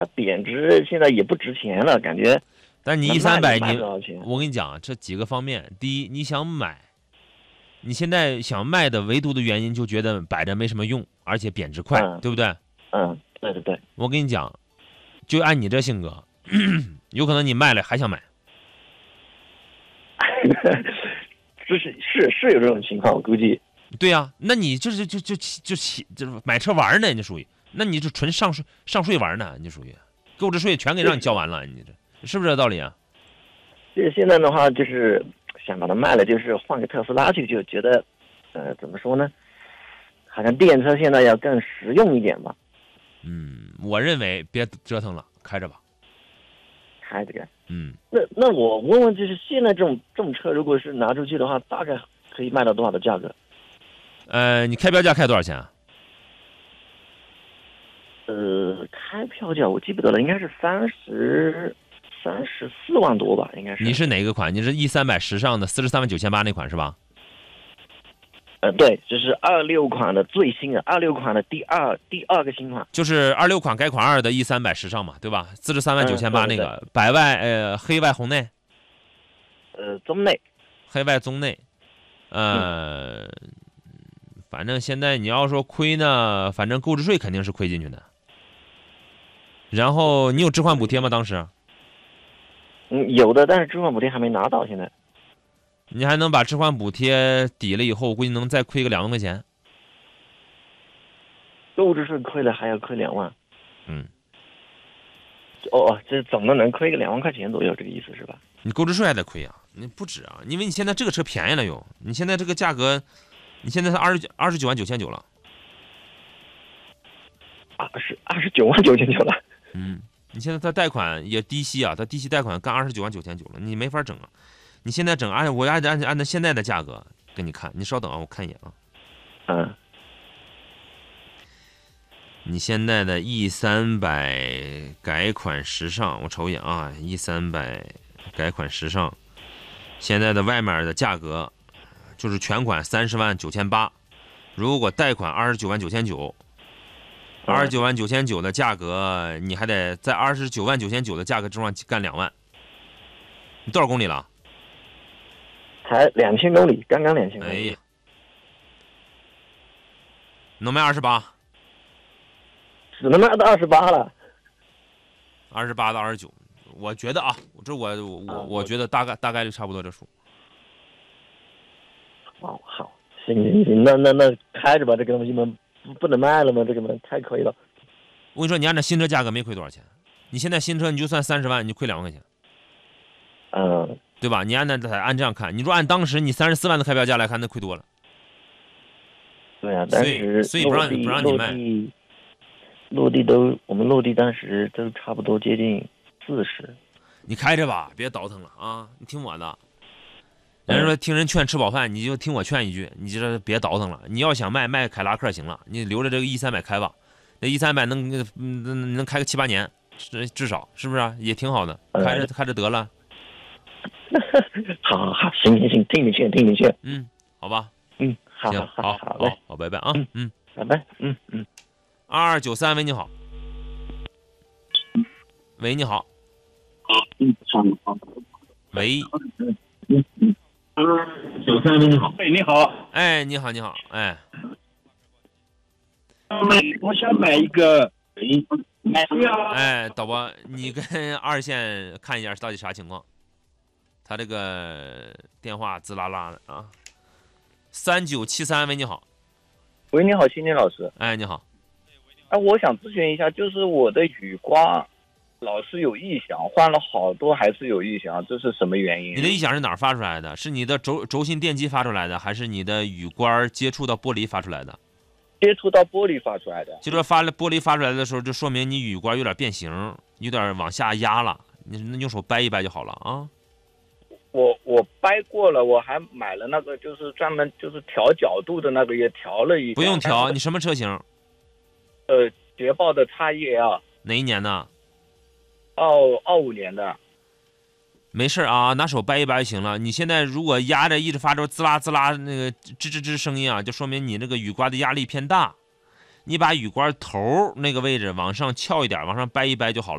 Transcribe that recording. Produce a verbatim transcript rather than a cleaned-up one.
它贬值现在也不值钱了，感觉。 但你一三百， 卖你多少钱？ 我跟你讲，这几个方面，第一，你想买，你现在想卖的唯独的原因就觉得摆着没什么用，而且贬值快， 嗯、 对不对？ 嗯，对对对。 我跟你讲，就按你这性格，有可能你卖了还想买。 就是是是有这种情况，我估计。 对呀、啊，那你就是就就就就就是买车玩呢，你属于，那你就纯上税上税玩呢，你属于购置税全给让你交完了，你这是不是这道理啊？ 就是现在的话，就是想把它卖了，就是换个特斯拉去，就觉得，呃，怎么说呢？好像电车现在要更实用一点吧。 嗯，我认为别折腾了，开着吧。 开这个。 嗯。 那那我问问，就是现在这种这种车，如果是拿出去的话，大概可以卖到多少的价格？ 呃，你开标价开多少钱啊？ 呃，开票价我记不得了，应该是三十三十四万多吧，应该是。 你是哪个款？你是 E 三百时尚的四十三万九千八那款是吧？ 呃，对，这是二六款的最新的，二六款的第二第二个新款， 就是二六款改款二的 E 三百时尚嘛，对吧？四十三万九千八那个， 嗯、 白外呃黑外红内， 呃棕内， 黑外棕内，呃。嗯反正现在你要说亏呢，反正购置税肯定是亏进去的。然后你有置换补贴吗？当时？ 嗯，有的，但是置换补贴还没拿到，现在。 你还能把置换补贴抵了以后，我估计能再亏个两万块钱。 购置税亏了还要亏两万。 嗯。 哦哦，这总的能亏个两万块钱左右，这个意思是吧？ 你购置税还得亏啊，你不止啊，因为你现在这个车便宜了又，你现在这个价格。你现在是二十九二十九万九千九了， 二十二十九万九千九了。 嗯，你现在它贷款也低息啊，它低息贷款干二十九万九千九了，你没法整啊。你现在整按我按按按照现在的价格给你看，你稍等啊，我看一眼啊。 嗯。 你现在的 E 三百改款时尚，我瞅一眼啊 ，E 三百改款时尚，现在的外面的价格。就是全款三十万九千八，如果贷款二十九万九千九，二十九万九千九的价格，你还得在二十九万九千九的价格之上干两万。你多少公里了？ 才两千公里，刚刚两千公里。 哎呀，能卖二十八？ 只能卖到二十八了。 二十八到二十九，我觉得啊，这我我我觉得大概大概率差不多这数。 哦，好，行行行，那那那开着吧，这个东西们不能卖了吗？这个们太亏了。 我跟你说，你按照新车价格没亏多少钱，你现在新车你就算三十万，你就亏两万块钱， 嗯， 对吧？你按那按这样看，你说按当时你三十四万的开标价来看，那亏多了。 对啊，当时所以不让不让你卖， 落地都我们落地当时都差不多接近四十。 你开着吧，别倒腾了啊！你听我的。人说听人劝吃饱饭，你就听我劝一句，你就别倒腾了。你要想卖卖凯拉克行了，你留着这个 E 三百开吧，那 E 三百能能能开个七八年，至少是不是啊？也挺好的，开着开着得了。 好好好，行行行，听你劝，听你劝。 嗯，好吧。 嗯，好， 行， 好， 好， 好， 好，拜拜啊。 嗯嗯， 拜拜。嗯嗯。 二二九三，喂，你好。喂，你好。 嗯，好。 喂。 嗯嗯。九三，你好。 哎，你好。 哎，你好，你好，哎。 我想买一个。买哎，导播，你跟二线看一下到底啥情况？他这个电话滋啦啦的啊。三九七三，喂，你好。 喂，你好，青年老师。 哎，你好。 哎，我想咨询一下，就是我的雨刮老是有异响，换了好多还是有异响，这是什么原因？ 你的异响是哪儿发出来的？是你的轴轴心电机发出来的，还是你的雨刮接触到玻璃发出来的？ 接触到玻璃发出来的。 就说发了玻璃发出来的时候，就说明你雨刮有点变形，有点往下压了，你用手掰一掰就好了啊。 我我掰过了，我还买了那个就是专门就是调角度的那个，也调了一下。 不用调，你什么车型？ 呃，捷豹的 X E L。 哪一年的？ 二二五年的。 没事啊，拿手掰一掰就行了。你现在如果压着一直发出滋啦滋啦那个吱吱吱声音啊，就说明你那个雨刮的压力偏大。你把雨刮头那个位置往上翘一点，往上掰一掰就好了。